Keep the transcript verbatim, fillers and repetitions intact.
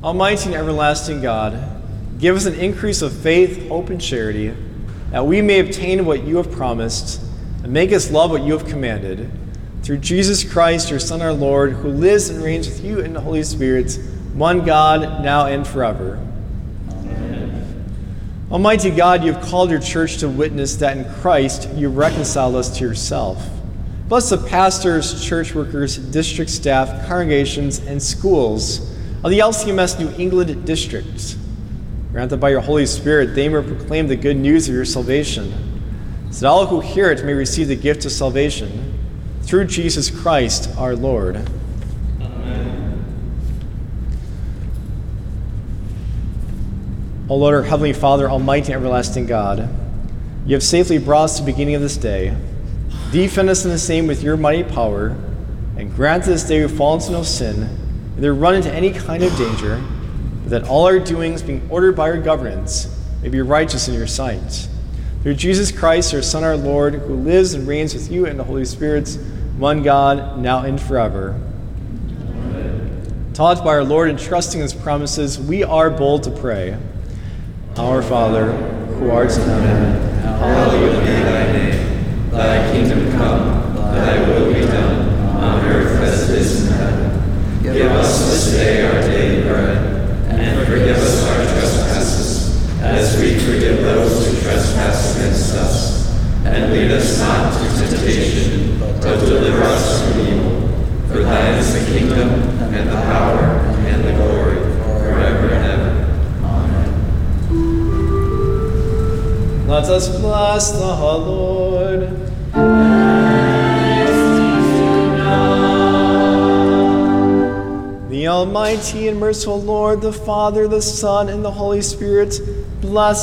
Almighty and everlasting God, give us an increase of faith, hope, and charity, that we may obtain what you have promised, and make us love what you have commanded. Through Jesus Christ, your Son, our Lord, who lives and reigns with you in the Holy Spirit, one God, now and forever. Amen. Almighty God, you have called your church to witness that in Christ you reconciled us to yourself. Bless the pastors, church workers, district staff, congregations, and schools of the L C M S New England District. Grant that by your Holy Spirit they may proclaim the good news of your salvation, so that all who hear it may receive the gift of salvation. Through Jesus Christ our Lord. Amen. O Lord, our Heavenly Father, Almighty and everlasting God, you have safely brought us to the beginning of this day. Defend us in the same with your mighty power, and grant that this day we fall into no sin, neither run into any kind of danger, but that all our doings, being ordered by your governance, may be righteous in your sight. Through Jesus Christ, your Son, our Lord, who lives and reigns with you in the Holy Spirit, one God, now and forever. Amen. Taught by our Lord and trusting his promises, we are bold to pray. Our Father, who art in heaven, hallowed be thy name. Thy kingdom come, thy will be done, on earth as it is in heaven. Give us this day our daily bread, and forgive us our trespasses, as we forgive those who trespass against us. And lead us not into temptation, but deliver us from evil. For thine is the kingdom, and the power, and the glory, forever and ever. Amen. Let us bless the Lord. The Almighty and merciful Lord, the Father, the Son, and the Holy Spirit, bless